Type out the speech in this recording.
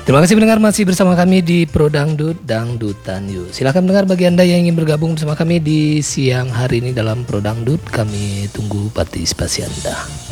Terima kasih pendengar masih bersama kami di Pro Dangdut Dangdutan Yuk. Silakan pendengar bagi Anda yang ingin bergabung bersama kami di siang hari ini dalam Pro Dangdut, kami tunggu partisipasi Anda.